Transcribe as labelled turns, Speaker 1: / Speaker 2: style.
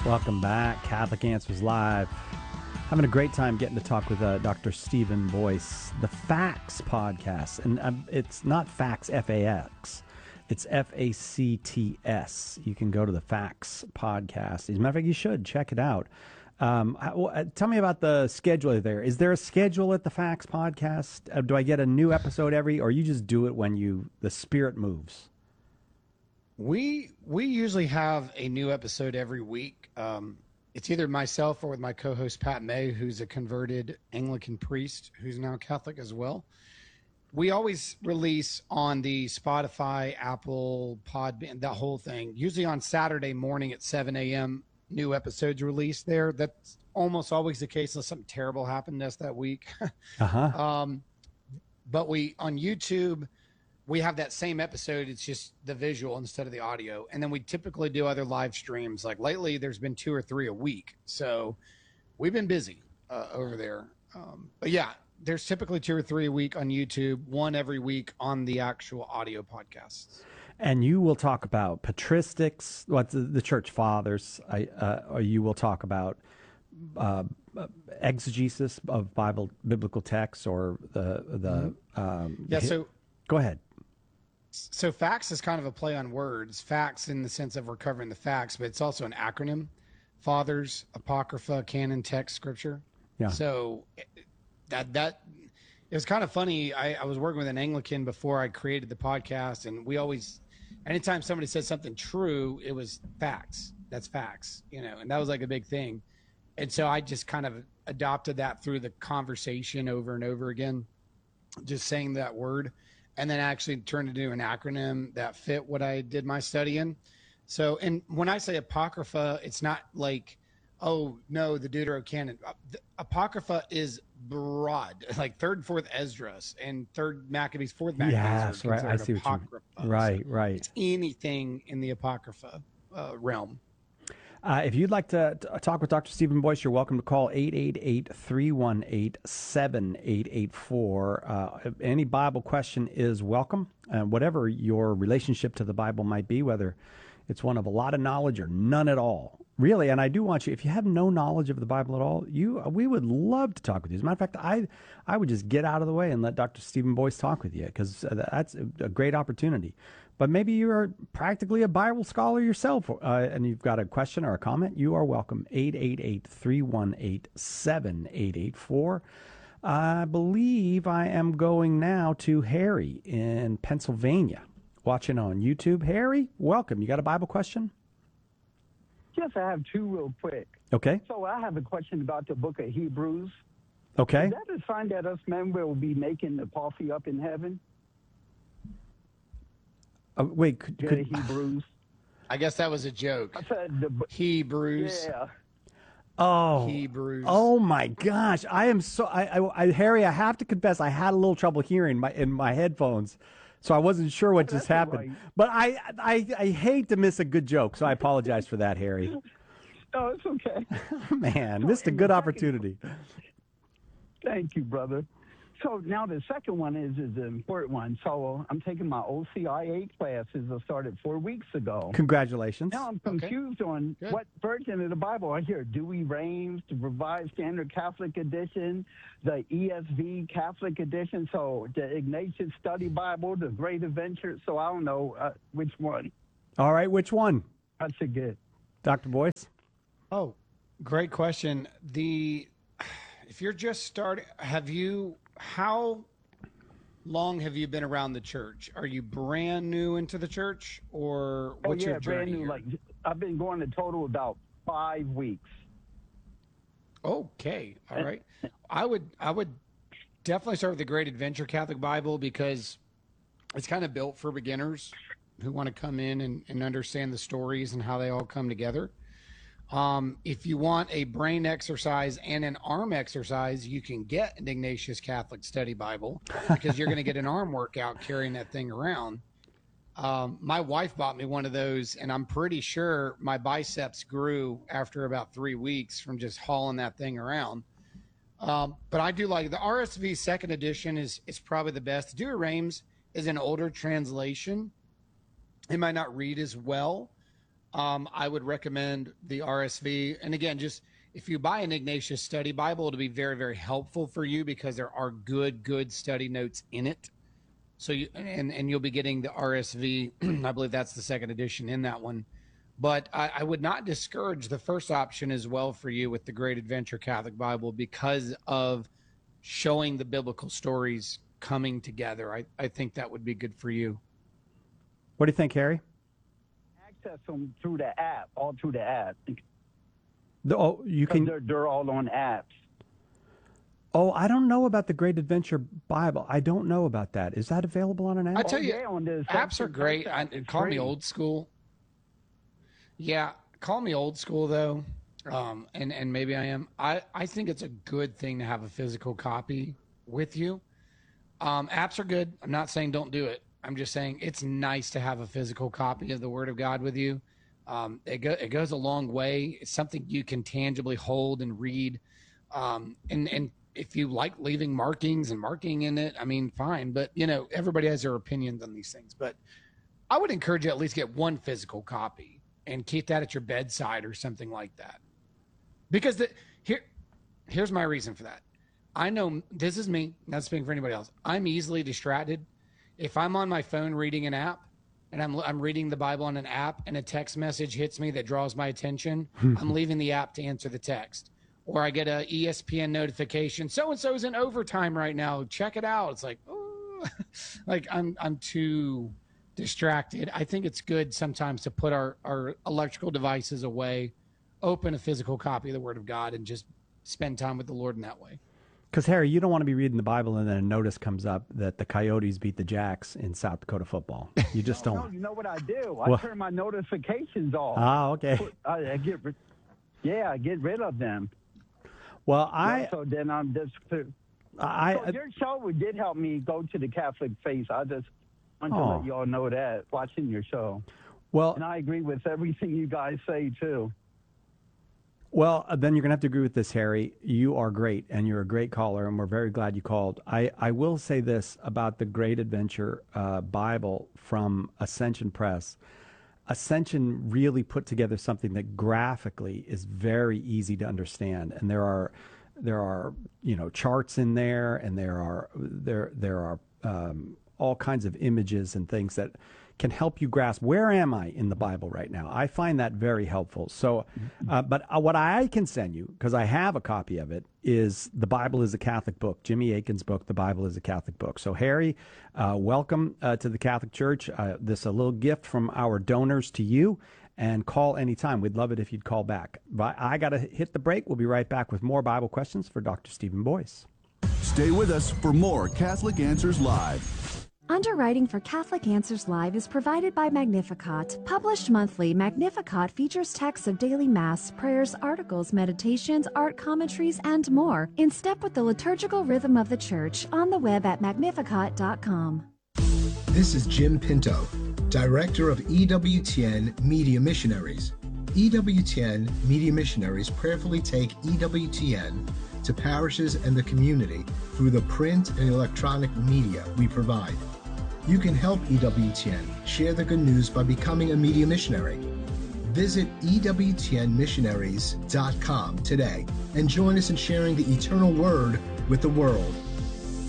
Speaker 1: Welcome back. Catholic Answers Live. Having a great time getting to talk with Dr. Stephen Boyce, the Facts podcast. And it's not Facts, F-A-X. It's F-A-C-T-S. You can go to the Facts podcast. As a matter of fact, you should check it out. Tell me about the schedule there. Is there a schedule at the Facts podcast? Do I get a new episode or you just do it when the spirit moves?
Speaker 2: We usually have a new episode every week. It's either myself or with my co-host Pat May, who's a converted Anglican priest who's now Catholic as well. We always release on the Spotify, Apple, Podbean, that whole thing. Usually on Saturday morning at 7 a.m., new episodes released there. That's almost always the case unless something terrible happened to us that week. But on YouTube, we have that same episode. It's just the visual instead of the audio. And then we typically do other live streams. Like lately, there's been 2 or 3 a week. So we've been busy over there. But yeah, there's typically 2 or 3 a week on YouTube, 1 every week on the actual audio podcasts.
Speaker 1: And you will talk about patristics, the church fathers, or you will talk about exegesis of biblical texts or so go ahead.
Speaker 2: So facts is kind of a play on words. Facts in the sense of we're covering the facts, but it's also an acronym. Fathers, Apocrypha, Canon, Text, Scripture.
Speaker 1: Yeah.
Speaker 2: So that it was kind of funny. I was working with an Anglican before I created the podcast, and we always, anytime somebody said something true, it was facts. That's facts, and that was like a big thing. And so I just kind of adopted that through the conversation over and over again, just saying that word. And then actually turned it into an acronym that fit what I did my study in. So, and when I say Apocrypha, it's not like, oh, no, the Deuterocanon. The Apocrypha is broad, like 3rd and 4th Esdras and 3rd Maccabees, 4th Maccabees.
Speaker 1: Yes, right. I see
Speaker 2: Apocrypha.
Speaker 1: what you mean. Right.
Speaker 2: It's anything in the Apocrypha realm.
Speaker 1: If you'd like to talk with Dr. Stephen Boyce, you're welcome to call 888-318-7884. Any Bible question is welcome, whatever your relationship to the Bible might be, whether it's one of a lot of knowledge or none at all. Really, and I do want you, if you have no knowledge of the Bible at all, we would love to talk with you. As a matter of fact, I would just get out of the way and let Dr. Stephen Boyce talk with you, because that's a great opportunity. But maybe you're practically a Bible scholar yourself, and you've got a question or a comment, you are welcome. 888-318-7884. I believe I am going now to Harry in Pennsylvania, watching on YouTube. Harry, welcome. You got a Bible question?
Speaker 3: Yes, I have 2 real quick.
Speaker 1: Okay.
Speaker 3: So I have a question about the book of Hebrews.
Speaker 1: Okay.
Speaker 3: Is that a sign that us men will be making the coffee up in heaven?
Speaker 1: Wait, could
Speaker 3: Hebrews?
Speaker 2: I guess that was a joke.
Speaker 3: I said
Speaker 2: Hebrews.
Speaker 3: Yeah.
Speaker 1: Oh,
Speaker 2: Hebrews.
Speaker 1: Oh my gosh! I am so Harry. I have to confess, I had a little trouble hearing in my headphones, so I wasn't sure what just happened. Right. But I hate to miss a good joke, so I apologize for that, Harry.
Speaker 3: No, it's okay.
Speaker 1: Man, missed a good opportunity.
Speaker 3: Thank you, brother. So now the second one is the important one. So I'm taking my OCIA classes. I started 4 weeks ago.
Speaker 1: Congratulations.
Speaker 3: Now I'm confused on what version of the Bible I hear. Dewey Rames, the Revised Standard Catholic Edition, the ESV Catholic Edition, so the Ignatius Study Bible, the Great Adventure. So I don't know which one.
Speaker 1: All right, which one?
Speaker 3: I should get.
Speaker 1: Dr. Boyce?
Speaker 2: Oh, great question. If you're just starting, how long have you been around the church? Are you brand new into the church, or what's your journey?
Speaker 3: Brand new. Like I've been going a total about 5 weeks.
Speaker 2: Okay, all right. I would definitely start with the Great Adventure Catholic Bible, because it's kind of built for beginners who want to come in and understand the stories and how they all come together. If you want a brain exercise and an arm exercise, you can get an Ignatius Catholic Study Bible, because you're going to get an arm workout carrying that thing around. My wife bought me one of those, and I'm pretty sure my biceps grew after about 3 weeks from just hauling that thing around. But I do like the RSV second edition is probably the best. Dewey Rames is an older translation. It might not read as well, I would recommend the RSV. And again, just if you buy an Ignatius Study Bible, it'll be very, very helpful for you because there are good study notes in it. So and you'll be getting the RSV. I believe that's the second edition in that one. But I would not discourage the first option as well for you with the Great Adventure Catholic Bible because of showing the biblical stories coming together. I think that would be good for you.
Speaker 1: What do you think, Harry?
Speaker 3: Access them through the app, all through the app.
Speaker 1: You can.
Speaker 3: They're all on apps.
Speaker 2: Oh,
Speaker 1: I don't know about the Great Adventure Bible. I don't know about that. Is that available on an app?
Speaker 2: I tell you, apps are great. Call me old school. Yeah, call me old school though, and maybe I am. I think it's a good thing to have a physical copy with you. Apps are good. I'm not saying don't do it. I'm just saying it's nice to have a physical copy of the Word of God with you. It goes a long way. It's something you can tangibly hold and read. And if you like leaving markings and marking in it, I mean, fine. But, everybody has their opinions on these things. But I would encourage you to at least get one physical copy and keep that at your bedside or something like that. Because here's my reason for that. I know this is me, not speaking for anybody else. I'm easily distracted. If I'm on my phone reading an app and I'm reading the Bible on an app and a text message hits me that draws my attention, I'm leaving the app to answer the text. Or I get a ESPN notification, so-and-so's in overtime right now. Check it out. It's like, oh, like I'm too distracted. I think it's good sometimes to put our electrical devices away, open a physical copy of the Word of God, and just spend time with the Lord in that way.
Speaker 1: Because, Harry, you don't want to be reading the Bible and then a notice comes up that the Coyotes beat the Jacks in South Dakota football. You just don't.
Speaker 3: No, you know what I do? I turn my notifications off.
Speaker 1: Ah, okay.
Speaker 3: I get rid of them.
Speaker 1: Well,
Speaker 3: so then I'm just. Your show did help me go to the Catholic faith. I just want to let you all know that watching your show.
Speaker 1: Well,
Speaker 3: and I agree with everything you guys say too.
Speaker 1: Well, then you're going to have to agree with this, Harry. You are great, and you're a great caller, and we're very glad you called. I will say this about the Great Adventure Bible from Ascension Press. Ascension really put together something that graphically is very easy to understand, and there are charts in there, and there are all kinds of images and things that can help you grasp where am I in the Bible right now. I find that very helpful. So, but what I can send you, because I have a copy of it, is The Bible is a Catholic Book, Jimmy Akin's book, The Bible is a Catholic Book. So, Harry, welcome to the Catholic Church. This is a little gift from our donors to you, and call anytime. We'd love it if you'd call back. But I got to hit the break. We'll be right back with more Bible questions for Dr. Stephen Boyce.
Speaker 4: Stay with us for more Catholic Answers Live.
Speaker 5: Underwriting for Catholic Answers Live is provided by Magnificat. Published monthly, Magnificat features texts of daily Mass, prayers, articles, meditations, art commentaries, and more, in step with the liturgical rhythm of the Church, on the web at magnificat.com.
Speaker 6: This is Jim Pinto, Director of EWTN Media Missionaries. EWTN Media Missionaries prayerfully take EWTN to parishes and the community through the print and electronic media we provide. You can help EWTN share the good news by becoming a media missionary. Visit EWTNmissionaries.com today and join us in sharing the eternal word with the world.